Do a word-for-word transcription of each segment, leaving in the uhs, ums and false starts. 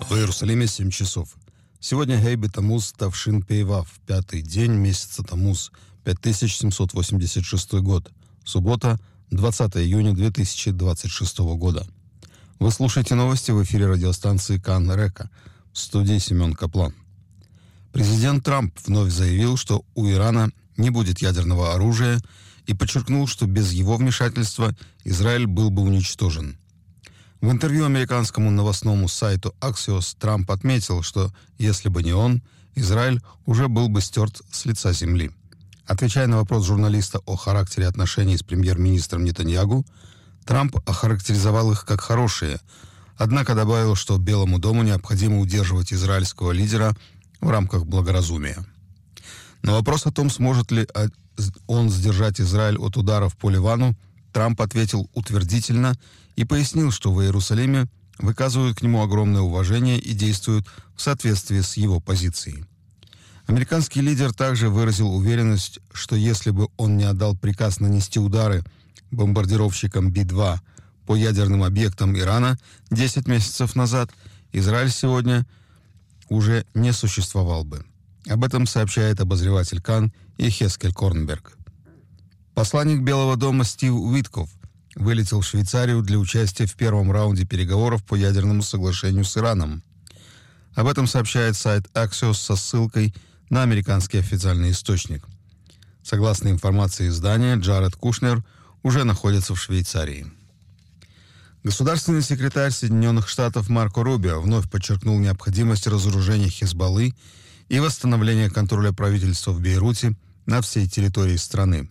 В Иерусалиме семь часов. Сегодня Гей Бетамуз Тавшин Пейвав, пятый день месяца Тамуз, пять тысяч семьсот восемьдесят шестой год. Суббота, двадцатое июня две тысячи двадцать шестого года. Вы слушаете новости в эфире радиостанции Кан Река. В студии Семен Каплан. Президент Трамп вновь заявил, что у Ирана не будет ядерного оружия, и подчеркнул, что без его вмешательства Израиль был бы уничтожен. В интервью американскому новостному сайту Axios Трамп отметил, что если бы не он, Израиль уже был бы стерт с лица земли. Отвечая на вопрос журналиста о характере отношений с премьер-министром Нетаньягу, Трамп охарактеризовал их как хорошие, однако добавил, что Белому дому необходимо удерживать израильского лидера в рамках благоразумия. На вопрос о том, сможет ли он сдержать Израиль от ударов по Ливану, Трамп ответил утвердительно и пояснил, что в Иерусалиме выказывают к нему огромное уважение и действуют в соответствии с его позицией. Американский лидер также выразил уверенность, что если бы он не отдал приказ нанести удары бомбардировщикам Би два по ядерным объектам Ирана десять месяцев назад, Израиль сегодня уже не существовал бы. Об этом сообщает обозреватель Кан Йехескель Корнберг. Посланник Белого дома Стив Уитков вылетел в Швейцарию для участия в первом раунде переговоров по ядерному соглашению с Ираном. Об этом сообщает сайт Axios со ссылкой на американский официальный источник. Согласно информации издания, Джаред Кушнер уже находится в Швейцарии. Государственный секретарь Соединенных Штатов Марко Рубио вновь подчеркнул необходимость разоружения Хизбаллы и восстановления контроля правительства в Бейруте над всей территорией страны.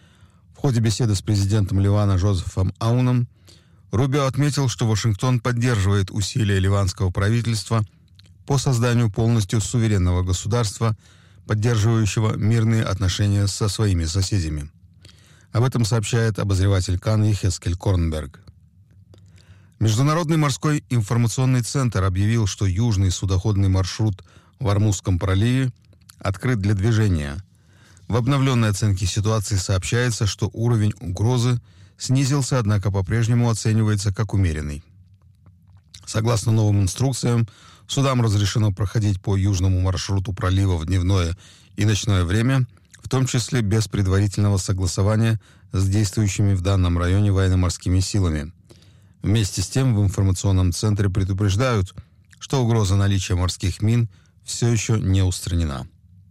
В ходе беседы с президентом Ливана Жозефом Ауном Рубио отметил, что Вашингтон поддерживает усилия ливанского правительства по созданию полностью суверенного государства, поддерживающего мирные отношения со своими соседями. Об этом сообщает обозреватель Кан Йехескель Корнберг. Международный морской информационный центр объявил, что южный судоходный маршрут в Ормузском проливе открыт для движения. В обновленной оценке ситуации сообщается, что уровень угрозы снизился, однако по-прежнему оценивается как умеренный. Согласно новым инструкциям, судам разрешено проходить по южному маршруту пролива в дневное и ночное время, в том числе без предварительного согласования с действующими в данном районе военно-морскими силами. Вместе с тем в информационном центре предупреждают, что угроза наличия морских мин все еще не устранена.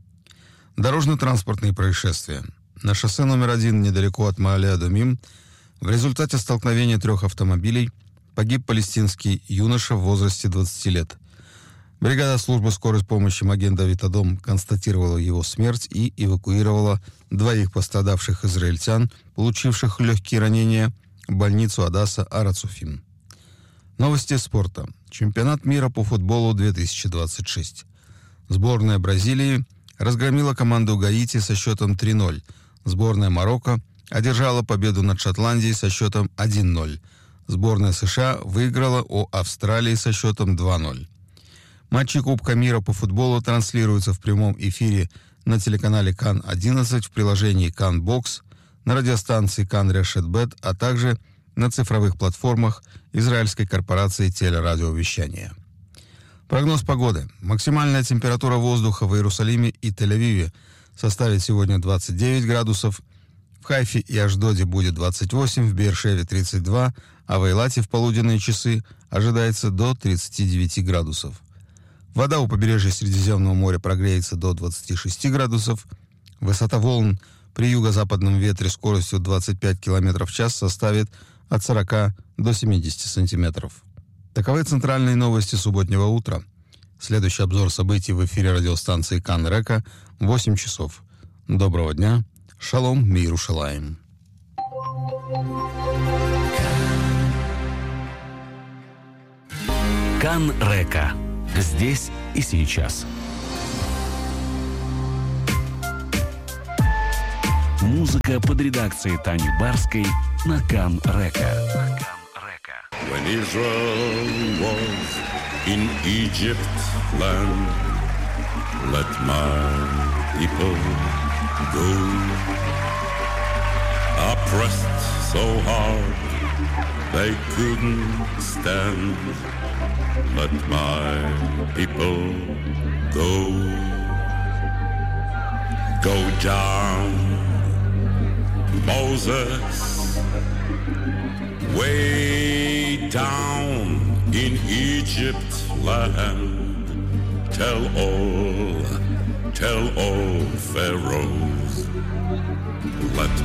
Дорожно-транспортные происшествия. На шоссе номер один недалеко от Маале-Адумим в результате столкновения трех автомобилей погиб палестинский юноша в возрасте двадцати лет. Бригада службы скорой помощи Маген Давид Адом констатировала его смерть и эвакуировала двоих пострадавших израильтян, получивших легкие ранения, в больницу Адаса Ар-Хацуфим. Новости спорта. Чемпионат мира по футболу две тысячи двадцать шесть. Сборная Бразилии разгромила команду Гаити со счетом три ноль. Сборная Марокко одержала победу над Шотландией со счетом один ноль. Сборная США выиграла у Австралии со счетом два ноль. Матчи Кубка мира по футболу транслируются в прямом эфире на телеканале Кан одиннадцать в приложении Кан Бокс, на радиостанции Кан Решет Бет, а также на цифровых платформах израильской корпорации телерадиовещания. Прогноз погоды. Максимальная температура воздуха в Иерусалиме и Тель-Авиве составит сегодня двадцать девять градусов, в Хайфе и Ашдоде будет двадцать восемь, в Беэр-Шеве тридцать два, а в Эйлате в полуденные часы ожидается до тридцати девяти градусов. Вода у побережья Средиземного моря прогреется до двадцати шести градусов. Высота волн при юго-западном ветре скоростью двадцать пять километров в час составит от сорока до семидесяти сантиметров. Таковы центральные новости субботнего утра. Следующий обзор событий в эфире радиостанции Кан Река в восемь часов. Доброго дня. Шалом, мир Иерушалаим. Кан Река. Здесь и сейчас. Музыка под редакцией Тани Барской на Кан Река. When Israel was in Egypt land, let my people go. Oppressed so hard they couldn't stand. Let my people go. Go down, Moses, way down in Egypt land. Tell all, tell all pharaohs, let